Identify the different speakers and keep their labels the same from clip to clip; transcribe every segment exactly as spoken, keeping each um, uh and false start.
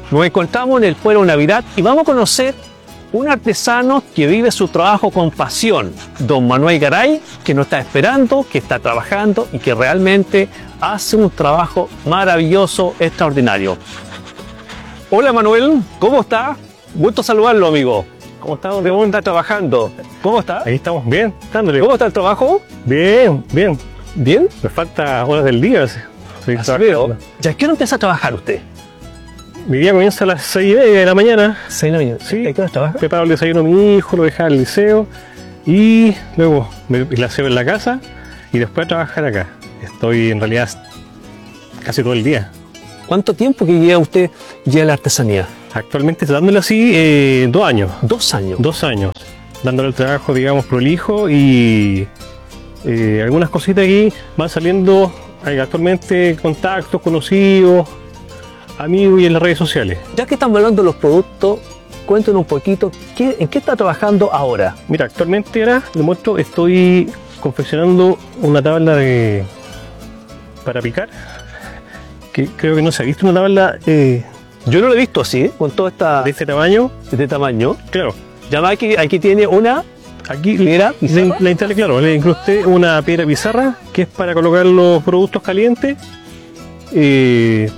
Speaker 1: Nos encontramos en el Pueblo Navidad y vamos a conocer un artesano que vive su trabajo con pasión, don Manuel Garay, que nos está esperando, que está trabajando y que realmente hace un trabajo maravilloso, extraordinario. Hola Manuel, ¿cómo está? Gusto saludarlo, amigo. ¿Cómo está? ¿Cómo está trabajando? ¿Cómo está?
Speaker 2: Ahí estamos bien, dándole.
Speaker 1: ¿Cómo está el trabajo?
Speaker 2: Bien, bien.
Speaker 1: ¿Bien?
Speaker 2: Me falta horas del día. Estoy
Speaker 1: trabajando. ¿Ya qué hora empieza a trabajar usted?
Speaker 2: Mi día comienza a las seis y media de la mañana.
Speaker 1: ¿Seis de la mañana?
Speaker 2: Sí.
Speaker 1: ¿A qué hora trabaja?
Speaker 2: Preparo el desayuno a mi hijo, lo dejo al liceo y luego me la aseo en la casa y después a trabajar acá. Estoy en realidad casi todo el día.
Speaker 1: ¿Cuánto tiempo que lleva usted ya la artesanía?
Speaker 2: Actualmente dándole así eh, dos años.
Speaker 1: ¿Dos años?
Speaker 2: Dos años. Dándole el trabajo, digamos, prolijo y eh, algunas cositas aquí van saliendo hay actualmente contactos, conocidos, amigos y en las redes sociales.
Speaker 1: Ya que estamos hablando de los productos, cuéntenos un poquito, ¿qué, ¿en qué está trabajando ahora?
Speaker 2: Mira, actualmente ahora, les muestro, estoy confeccionando una tabla de para picar, que creo que no se ha visto una tabla eh,
Speaker 1: yo no lo he visto así, ¿eh? Con toda esta...
Speaker 2: de este tamaño.
Speaker 1: De este tamaño.
Speaker 2: Claro.
Speaker 1: Ya aquí, aquí tiene una...
Speaker 2: Aquí
Speaker 1: piedra
Speaker 2: le, le instalé, claro, le incrusté una piedra pizarra, que es para colocar los productos calientes. Eh,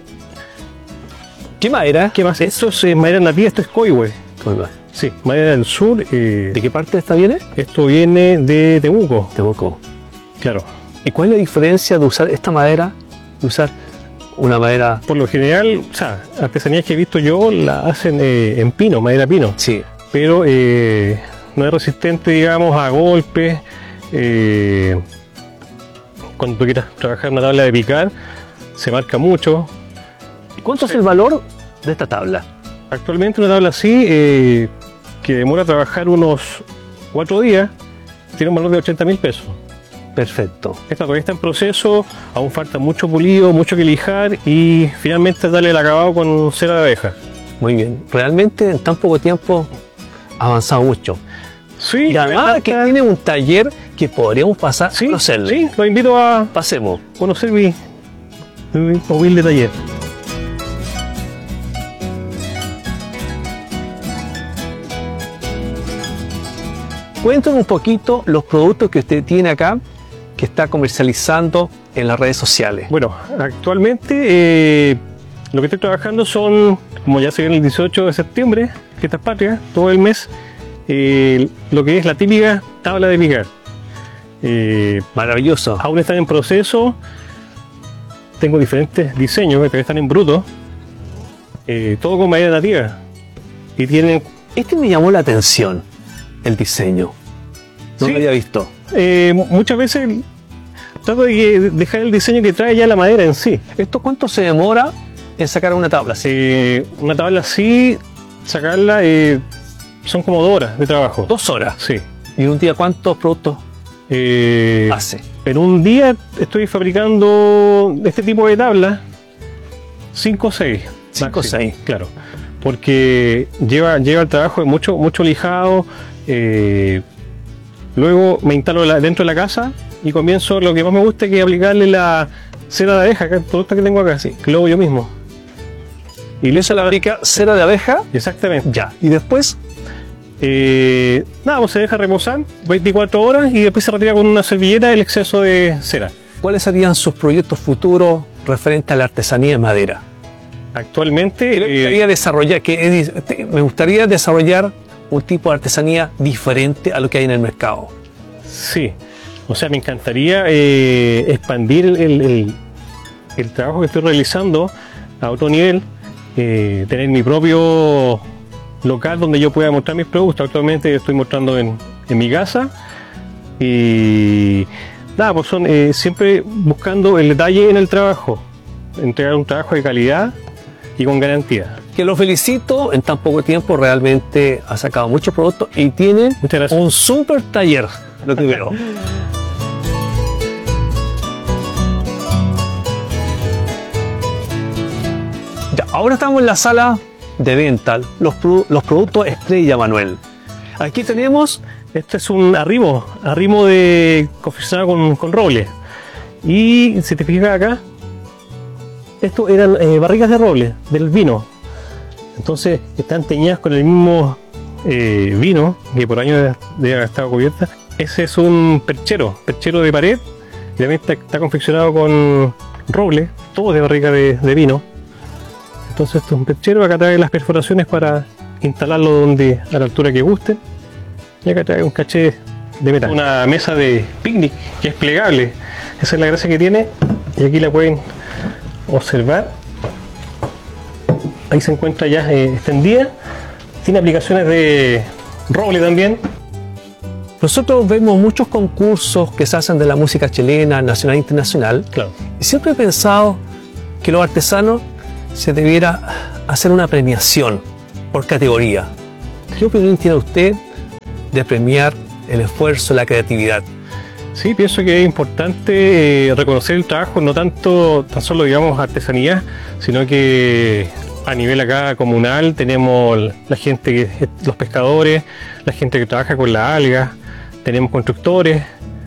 Speaker 1: ¿Qué madera?
Speaker 2: ¿Qué más? Esto es eh, madera nativa, esto es coihue. Sí, madera del sur. Eh,
Speaker 1: ¿De qué parte de esta viene?
Speaker 2: Esto viene de Temuco.
Speaker 1: Temuco.
Speaker 2: Claro.
Speaker 1: ¿Y cuál es la diferencia de usar esta madera, de usar una madera?
Speaker 2: Por lo general, o sea, artesanías que he visto yo la hacen eh, en pino, madera pino.
Speaker 1: Sí.
Speaker 2: Pero eh, no es resistente, digamos, a golpes. Eh, cuando tú quieras trabajar una tabla de picar, se marca mucho.
Speaker 1: ¿Cuánto es el valor de esta tabla?
Speaker 2: Actualmente una tabla así, eh, que demora trabajar unos cuatro días, tiene un valor de ochenta mil pesos.
Speaker 1: Perfecto.
Speaker 2: Esta todavía está en proceso, aún falta mucho pulido, mucho que lijar y finalmente darle el acabado con cera de abeja.
Speaker 1: Muy bien. Realmente en tan poco tiempo ha avanzado mucho.
Speaker 2: Sí.
Speaker 1: Y además que tiene un taller que podríamos pasar
Speaker 2: sí,
Speaker 1: a conocerlo.
Speaker 2: Sí, lo invito a
Speaker 1: pasemos.
Speaker 2: Conocer mi, mi humilde taller.
Speaker 1: Cuéntanos un poquito los productos que usted tiene acá, que está comercializando en las redes sociales.
Speaker 2: Bueno, actualmente eh, lo que estoy trabajando son, como ya se viene el dieciocho de septiembre, fiestas patrias, todo el mes, eh, lo que es la típica tabla de picar.
Speaker 1: Eh, Maravilloso.
Speaker 2: Aún están en proceso, tengo diferentes diseños que están en bruto, eh, todo con madera nativa. Y tienen...
Speaker 1: Este me llamó la atención. El diseño. No
Speaker 2: sí,
Speaker 1: lo había visto.
Speaker 2: Eh, muchas veces trato de dejar el diseño que trae ya la madera en sí.
Speaker 1: ¿Esto cuánto se demora en sacar una tabla así?
Speaker 2: Eh, una tabla así, sacarla, eh, son como dos horas de trabajo.
Speaker 1: ¿Dos horas?
Speaker 2: Sí.
Speaker 1: ¿Y en un día cuántos productos
Speaker 2: eh,
Speaker 1: hace?
Speaker 2: En un día estoy fabricando este tipo de tablas, cinco o seis.
Speaker 1: cinco o seis.
Speaker 2: Claro. Porque lleva, lleva el trabajo de mucho, mucho lijado. Eh, luego me instalo la, dentro de la casa y comienzo lo que más me gusta, que es aplicarle la cera de abeja, que es el producto que tengo acá, sí, que lo hago yo mismo.
Speaker 1: ¿Y le se la aplica cera de abeja?
Speaker 2: Exactamente.
Speaker 1: Ya. ¿Y después?
Speaker 2: Eh, nada, pues se deja reposar veinticuatro horas y después se retira con una servilleta el exceso de cera.
Speaker 1: ¿Cuáles serían sus proyectos futuros referentes a la artesanía de madera?
Speaker 2: Actualmente
Speaker 1: me gustaría, eh, desarrollar, que, me gustaría desarrollar un tipo de artesanía diferente a lo que hay en el mercado.
Speaker 2: Sí, o sea, me encantaría eh, expandir el, el, el trabajo que estoy realizando a otro nivel, eh, tener mi propio local donde yo pueda mostrar mis productos. Actualmente estoy mostrando en, en mi casa y nada, pues son eh, siempre buscando el detalle en el trabajo, entregar un trabajo de calidad y con garantía.
Speaker 1: Que lo felicito, en tan poco tiempo realmente ha sacado muchos productos y tiene un super taller, lo que veo. Ya, ahora estamos en la sala de venta, los, los productos estrella, Manuel. Aquí tenemos,
Speaker 2: este es un arrimo, arrimo de confeccionado con, con roble. Y si te fijas acá, esto eran eh, barricas de roble, del vino. Entonces están teñidas con el mismo eh, vino que por años debe haber estado cubierta. Ese es un perchero, perchero de pared, y también está, está confeccionado con roble, todo de barrica de, de vino. Entonces esto es un perchero, acá trae las perforaciones para instalarlo donde, a la altura que guste. Y acá trae un caché de metal. Una mesa de picnic que es plegable, esa es la gracia que tiene, y aquí la pueden observar. Ahí se encuentra ya eh, extendida, tiene aplicaciones de roble también.
Speaker 1: Nosotros vemos muchos concursos que se hacen de la música chilena, nacional e internacional.
Speaker 2: Claro.
Speaker 1: Y siempre he pensado que los artesanos se debiera hacer una premiación por categoría. ¿Qué opinión tiene usted de premiar el esfuerzo, la creatividad?
Speaker 2: Sí, pienso que es importante eh, reconocer el trabajo, no tanto, tan solo digamos artesanía, sino que a nivel acá comunal tenemos la gente, que, los pescadores, la gente que trabaja con las algas, tenemos constructores,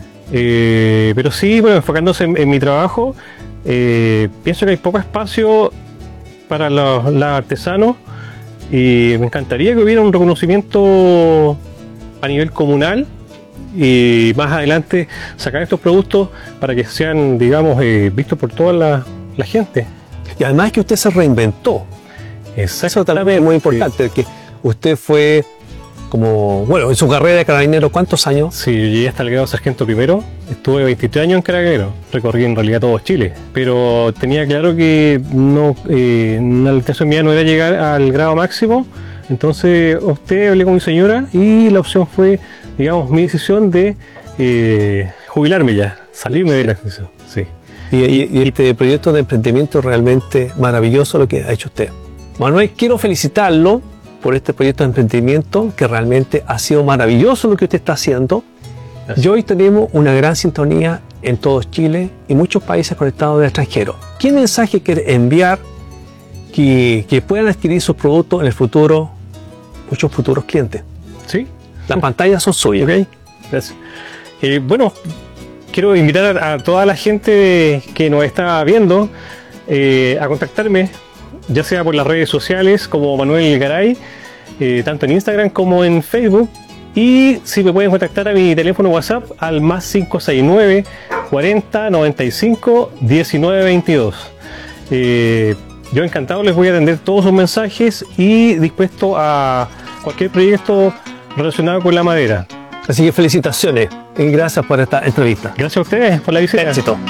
Speaker 2: eh, pero sí, bueno, enfocándose en, en mi trabajo, eh, pienso que hay poco espacio para los, los artesanos y me encantaría que hubiera un reconocimiento a nivel comunal y más adelante sacar estos productos para que sean, digamos, eh, vistos por toda la, la gente.
Speaker 1: Y además que usted se reinventó. Eso también es muy importante, que usted fue como, bueno, en su carrera de carabinero, ¿cuántos años?
Speaker 2: Sí, yo llegué hasta el grado de sargento primero, estuve veintitrés años en carabinero, recorrí en realidad todo Chile, pero tenía claro que no, eh, la intención mía no era llegar al grado máximo, entonces usted hablé con mi señora y la opción fue, digamos, mi decisión de eh, jubilarme ya, salirme de la decisión. Sí.
Speaker 1: Y, y, y este proyecto de emprendimiento es realmente maravilloso lo que ha hecho usted. Manuel, quiero felicitarlo por este proyecto de emprendimiento que realmente ha sido maravilloso lo que usted está haciendo. Gracias. Y hoy tenemos una gran sintonía en todo Chile y muchos países conectados del extranjero. ¿Qué mensaje quiere enviar que, que puedan adquirir sus productos en el futuro, muchos futuros clientes?
Speaker 2: Sí.
Speaker 1: Las pantallas son suyas.
Speaker 2: Ok, gracias. Eh, bueno, quiero invitar a, a toda la gente que nos está viendo eh, a contactarme, ya sea por las redes sociales como Manuel Garay, eh, tanto en Instagram como en Facebook, y si me pueden contactar a mi teléfono WhatsApp al más cinco seis nueve, cuarenta, noventa y cinco, diecinueve veintidós. Eh, yo encantado les voy a atender todos sus mensajes y dispuesto a cualquier proyecto relacionado con la madera.
Speaker 1: Así que felicitaciones y gracias por esta entrevista.
Speaker 2: Gracias a ustedes por la visita.
Speaker 1: Éxito.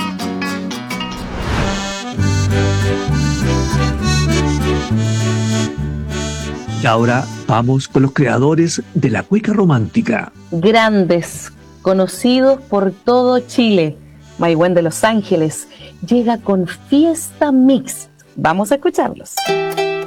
Speaker 3: Y ahora vamos con los creadores de la cueca romántica.
Speaker 4: Grandes, conocidos por todo Chile. Maigüen de Los Ángeles llega con Fiesta Mix. Vamos a escucharlos.